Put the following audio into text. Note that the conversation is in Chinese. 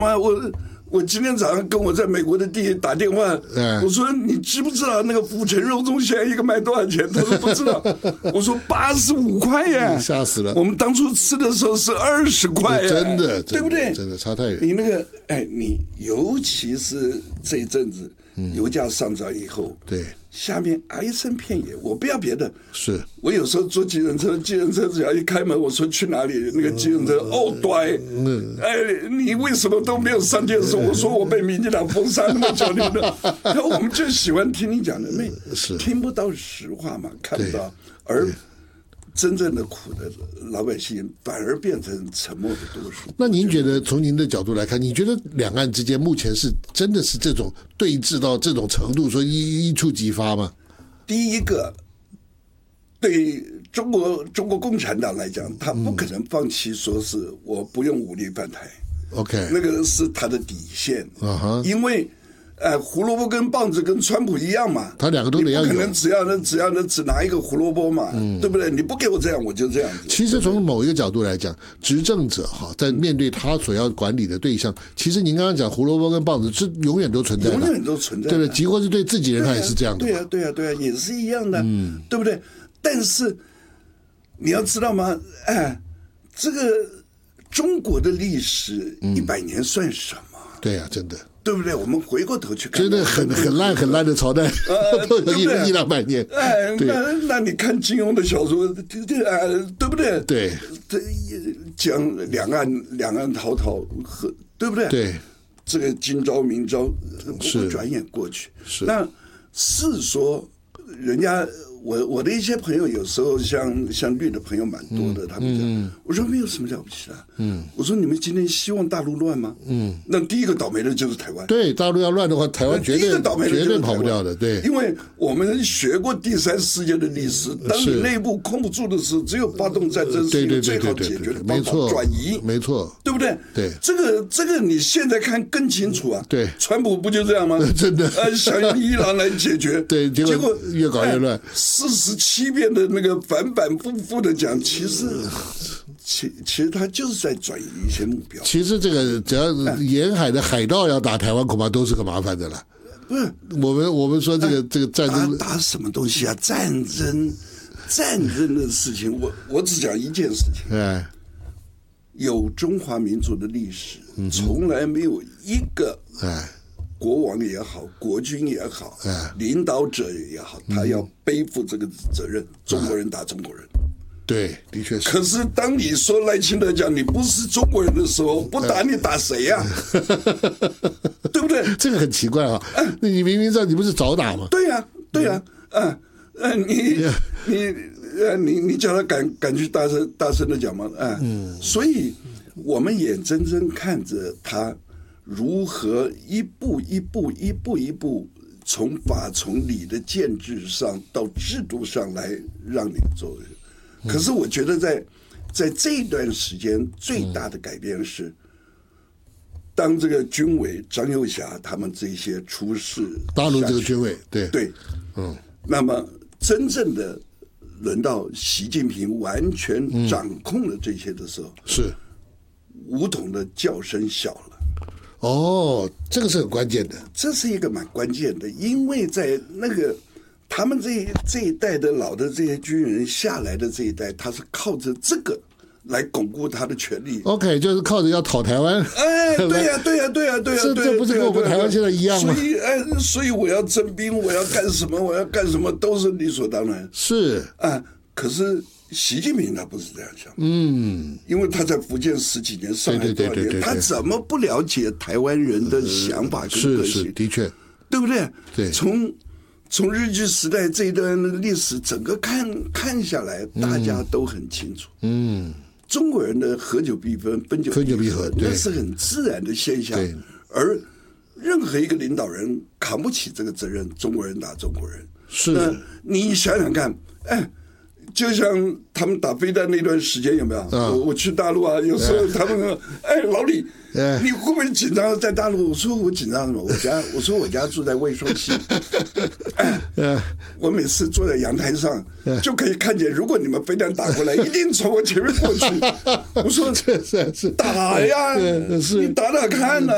我今天早上跟我在美国的弟弟打电话，我说你知不知道那个府城肉粽现在一个卖多少钱？他说不知道。我说85块耶， 吓死了。 我们当初吃的时候是20块耶， 真的， 对不对？ 真的差太远。 你那个你尤其是这一阵子油价上涨以后， 对。 下面哀声遍野，我不要别的， 是我有时候坐计程车只要一开门，我说去哪里，那个计程车对，你为什么都没有上电视？我说我被民进党封杀那么久，然后我们就喜欢听你讲的，听不到实话嘛，看不到，而真正的苦的老百姓反而变成沉默的多数。 那您觉得从您的角度来看，你觉得两岸之间目前是真的是这种对峙到这种程度，说一触即发吗？ 第一个，对中国共产党来讲，他不可能放弃说是我不用武力犯台。 OK， 那个是他的底线。因为胡萝卜跟棒子跟川普一样嘛， 他两个都得要有， 不可能只拿一个胡萝卜嘛，对不对？你不给我这样，我就这样子。 其实从某一个角度来讲，执政者在面对他所要管理的对象，其实您刚刚讲胡萝卜跟棒子是永远都存在的， 永远都存在的， 对不对？即或是对自己人，他也是这样的。 对啊，也是一样的，对不对？但是你要知道吗？这个中国的历史100年算什么？ 对啊，真的。 对不对？我们回过头去看， 真的很烂的朝代，都有100-200年。 那你看金庸的小说，对不对？ 对， 讲两岸滔滔，对不对？ 对， 这个今朝明朝，不转眼过去。 是， 那是说人家。我的一些朋友有时候像绿的朋友蛮多的，他们讲，我说没有什么了不起的，我说你们今天希望大陆乱吗？那第一个倒霉的就是台湾。 对，大陆要乱的话，台湾绝对跑不掉的。对， 因为我们学过第3世界的历史，当你内部控不住的时候，只有发动战争是一个最好解决的方法，转移， 没错， 对不对？ 对， 这个你现在看更清楚啊。 对， 川普不就这样吗？真的，想用伊朗来解决， 对，结果越搞越乱。 47遍的那个反复的讲，其实他就是在转移一些目标。 其实这个只要沿海的海盗要打台湾，恐怕都是个麻烦的了。 不是我们说这个战争打什么东西啊？战争的事情，我只讲一件事情。有中华民族的历史，从来没有一个国王也好，国军也好，领导者也好，他要背负这个责任。中国人打中国人， 对，的确是。 可是当你说赖清德讲你不是中国人的时候，不打你打谁呀？对不对？ 这个很奇怪啊！你明明知道你不是早打吗？ 对呀，你叫他敢去大声的讲吗？所以我们眼睁睁看着他如何一步一步从法从理的建制上到制度上来让你做。可是我觉得在这一段时间最大的改变是，当这个军委张又侠他们这些出事， 大陆这个军委， 对，那么真正的轮到习近平完全掌控了这些的时候，是武统的叫声小了。 这个是很关键的， 这是一个蛮关键的，因为在那个他们这一代的老的这些军人下来的这一代，他是靠着这个来巩固他的权利。 OK， 就是靠着要讨台湾。 对呀， 这不是跟我们台湾现在一样吗？ 所以我要征兵，我要干什么，都是理所当然。 是可是习近平他不是这样想，因为他在福建10几年，上海多少年，他怎么不了解台湾人的想法跟个性？ 是的确， 对不对？ 对， 从日据时代这一段历史整个看下来，大家都很清楚。中国人的合久必分，分久必合，那是很自然的现象。而任何一个领导人扛不起这个责任，中国人打中国人。 是， 你想想看，就像他们打飞弹那段时间有没有？我去大陆啊，有时候他们说：“老李，你会不会紧张？在大陆？”我说：“我紧张什么？我家住在卫双溪，我每次坐在阳台上就可以看见，如果你们飞弹打过来，一定从我前面过去。”我说：“是打呀，你打看呢。”